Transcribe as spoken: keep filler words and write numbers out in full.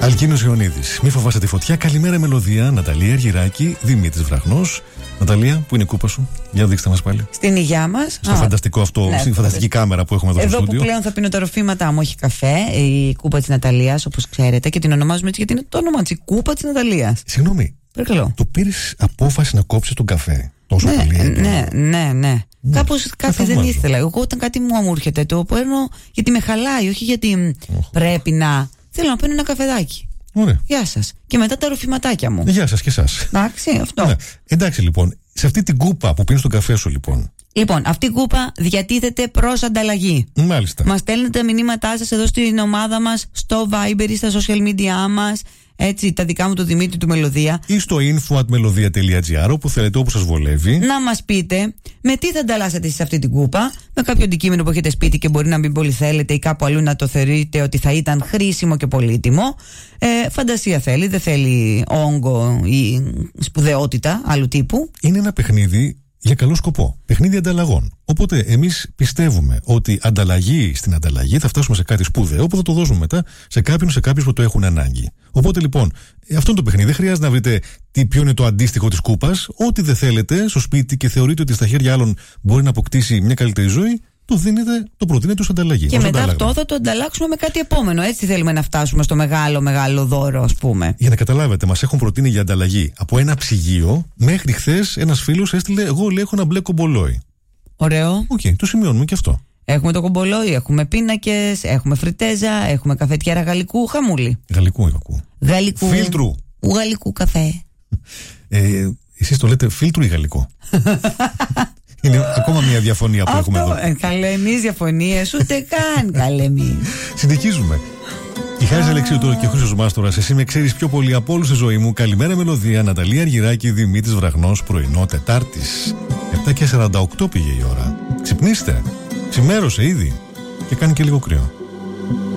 Αλκίνος Ιωνίδης. Μη φοβάσαι τη φωτιά. Καλημέρα μελωδία. Ναταλία Αργυράκη. Δημήτρης Βραχνός. Ναταλία, πού είναι η κούπα σου? Για δείξτε μας πάλι. Στην υγειά μας. Στο Α, φανταστικό αυτό, ναι, στην φανταστική κάμερα που έχουμε εδώ, εδώ στο στούντιο. Εδώ που πλέον θα πίνω τα ροφήματά μου, όχι καφέ. Η κούπα της Ναταλίας, όπως ξέρετε, και την ονομάζουμε έτσι γιατί είναι το όνομα της. Η κούπα της Ναταλίας. Συγγνώμη. Παρακαλώ. Το πήρες απόφαση να κόψεις τον καφέ? Τόσο ναι, πολύ. Ναι, ναι, ναι. Mm. Κάπως κάτι δεν ήθελα. Εγώ όταν κάτι μου αμούρχεται το παίρνω γιατί με χαλάει, όχι γιατί oh. πρέπει να. Θέλω να παίρνω ένα καφεδάκι. Ωραία. Γεια σας. Και μετά τα ροφηματάκια μου. Γεια σας και εσάς. Εντάξει, αυτό. Ναι. Εντάξει λοιπόν, σε αυτή την κούπα που πίνεις τον καφέ σου λοιπόν. Λοιπόν, αυτή η κούπα διατίθεται προς ανταλλαγή. Μάλιστα. Μας στέλνετε τα μηνύματά σας εδώ στην ομάδα μας, στο Viber ή στα social media μας. Έτσι, τα δικά μου του Δημήτρη του Μελωδία. Ή στο info at melodia τελεία gr, όπου θέλετε, όπου σας βολεύει. Να μας πείτε με τι θα ανταλλάσσετε εσείς αυτή την κούπα. Με κάποιο αντικείμενο που έχετε σπίτι και μπορεί να μην πολύ θέλετε ή κάπου αλλού να το θεωρείτε ότι θα ήταν χρήσιμο και πολύτιμο. Ε, φαντασία θέλει, δεν θέλει όγκο ή σπουδαιότητα άλλου τύπου. Είναι ένα παιχνίδι για καλό σκοπό. Παιχνίδι ανταλλαγών. Οπότε εμείς πιστεύουμε ότι ανταλλαγή στην ανταλλαγή θα φτάσουμε σε κάτι σπουδαίο που θα το δώσουμε μετά σε κάποιον, σε κάποιους που το έχουν ανάγκη. Οπότε λοιπόν, αυτό είναι το παιχνίδι. Δεν χρειάζεται να βρείτε τι, ποιο είναι το αντίστοιχο της κούπας. Ό,τι δεν θέλετε στο σπίτι και θεωρείτε ότι στα χέρια άλλων μπορεί να αποκτήσει μια καλύτερη ζωή, το δίνετε, το προτείνετε ως ανταλλαγή. Και ως μετά αντάλλαγμα. αυτό θα το ανταλλάξουμε με κάτι επόμενο. Έτσι θέλουμε να φτάσουμε στο μεγάλο, μεγάλο δώρο, ας πούμε. Για να καταλάβετε, μας έχουν προτείνει για ανταλλαγή από ένα ψυγείο μέχρι χθες ένας φίλος έστειλε: εγώ λέει έχω ένα μπλε κομπολόι. Ωραίο. Οκ, okay, το σημειώνουμε και αυτό. Έχουμε το κομπολόι, έχουμε πίνακες, έχουμε φριτέζα, έχουμε καφετιέρα γαλλικού, χαμούλη. Γαλλικού, γαλλικού. Γαλλικού. Φίλτρου. Γαλλικού καφέ. Ε, εσείς το λέτε φίλτρου ή γαλλικό? Είναι ακόμα μια διαφωνία που αυτό, έχουμε εδώ. Ε, καλέ εμείς διαφωνίες, ούτε καν καλέ εμείς. Συνεχίζουμε. Η Χάρης Αλεξίου τώρα και ο Χρήστος Μάστορας. Εσύ με ξέρεις πιο πολύ από όλους στη ζωή μου. Καλημέρα μελωδία. Ναταλία Αργυράκη, Δημήτρης Βραχνός. Πρωινό Τετάρτης. επτά και σαράντα οκτώ πήγε η ώρα. Ξυπνήστε. Ξημέρωσε ήδη. Και κάνει και λίγο κρύο.